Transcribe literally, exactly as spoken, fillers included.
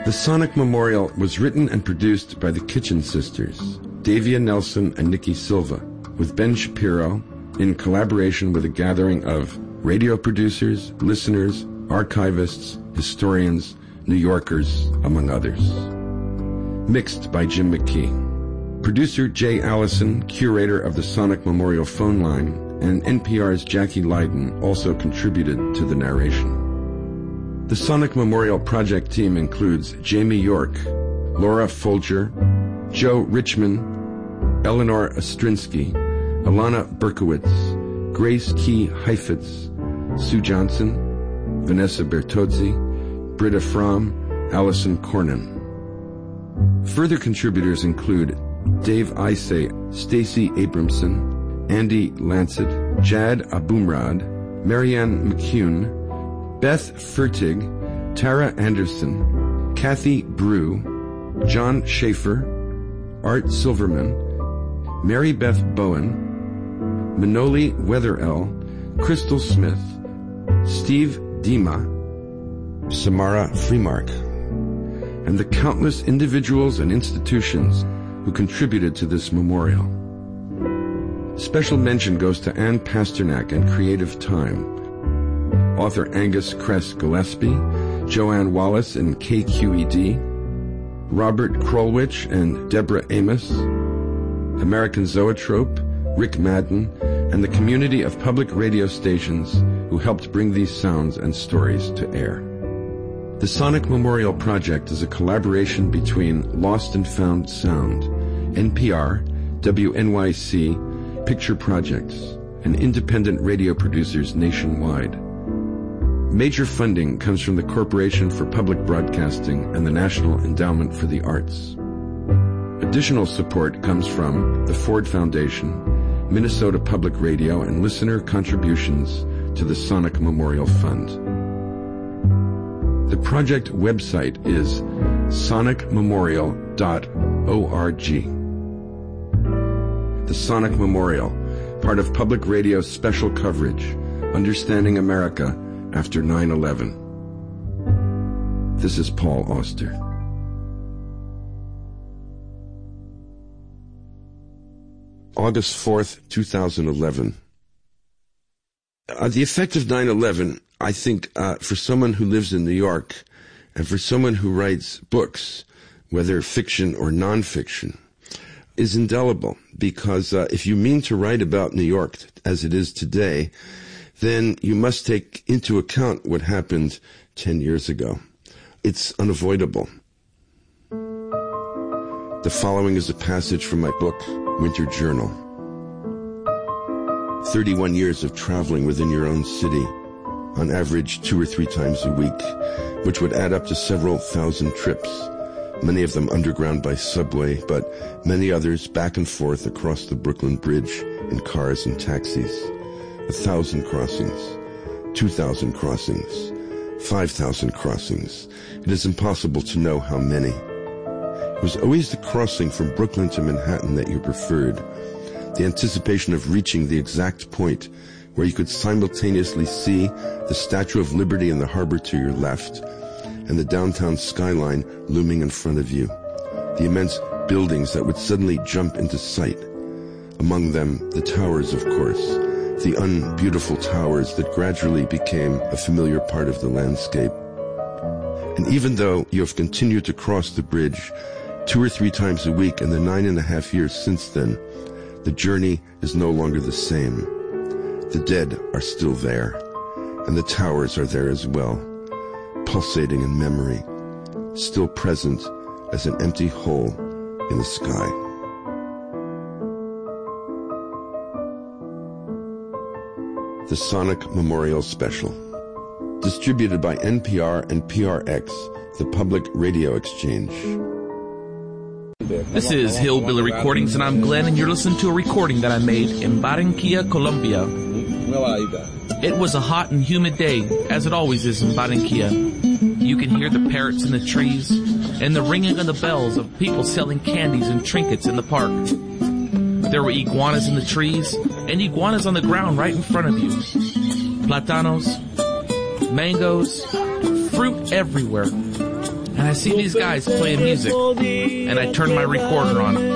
The Sonic Memorial was written and produced by the Kitchen Sisters, Davia Nelson and Nikki Silva, with Ben Shapiro in collaboration with a gathering of radio producers, listeners, archivists, historians, New Yorkers, among others. Mixed by Jim McKee. Producer Jay Allison, curator of the Sonic Memorial phone line, and N P R's Jackie Leiden also contributed to the narration. The Sonic Memorial project team includes Jamie York, Laura Folger, Joe Richman, Eleanor Ostrinsky, Alana Berkowitz, Grace Key Heifetz, Sue Johnson, Vanessa Bertozzi, Britta Fromm, Allison Cornyn. Further contributors include Dave Isay, Stacey Abramson, Andy Lancet, Jad Abumrad, Marianne McCune, Beth Fertig, Tara Anderson, Kathy Brew, John Schaefer, Art Silverman, Mary Beth Bowen, Manoli Weatherell, Crystal Smith, Steve Dima, Samara Freemark, and the countless individuals and institutions who contributed to this memorial. Special mention goes to Ann Pasternak and Creative Time, author Angus Kress Gillespie, Joanne Wallace and K Q E D, Robert Krolwich and Deborah Amos, American Zoetrope, Rick Madden, and the community of public radio stations who helped bring these sounds and stories to air. The Sonic Memorial Project is a collaboration between Lost and Found Sound, N P R, W N Y C, Picture Projects, and independent radio producers nationwide. Major funding comes from the Corporation for Public Broadcasting and the National Endowment for the Arts. Additional support comes from the Ford Foundation, Minnesota Public Radio, and listener contributions to the Sonic Memorial Fund. The project website is sonic memorial dot org. The Sonic Memorial, part of Public Radio's special coverage, Understanding America After nine eleven. This is Paul Auster. August fourth, two thousand eleven. Uh, the effect of nine eleven, I think, uh, for someone who lives in New York and for someone who writes books, whether fiction or nonfiction, is indelible. Because uh, if you mean to write about New York as it is today, then you must take into account what happened ten years ago. It's unavoidable. The following is a passage from my book, Winter Journal. thirty-one years of traveling within your own city, on average two or three times a week, which would add up to several thousand trips, many of them underground by subway, but many others back and forth across the Brooklyn Bridge in cars and taxis. A thousand crossings, two thousand crossings, five thousand crossings. It is impossible to know how many. It was always the crossing from Brooklyn to Manhattan that you preferred, the anticipation of reaching the exact point where you could simultaneously see the Statue of Liberty in the harbor to your left and the downtown skyline looming in front of you, the immense buildings that would suddenly jump into sight. Among them, the towers, of course, the unbeautiful towers that gradually became a familiar part of the landscape. And even though you have continued to cross the bridge two or three times a week in the nine and a half years since then, the journey is no longer the same. The dead are still there, and the towers are there as well, pulsating in memory, still present as an empty hole in the sky. The Sonic Memorial Special, distributed by N P R and P R X, the Public Radio Exchange. This is Hillbilly Recordings, and I'm Glenn, and you're listening to a recording that I made in Barranquilla, Colombia. It was a hot and humid day, as it always is in Barranquilla. You can hear the parrots in the trees and the ringing of the bells of people selling candies and trinkets in the park. There were iguanas in the trees and iguanas on the ground right in front of you. Platanos, mangoes, fruit everywhere. and I see these guys playing music, and I turn my recorder on.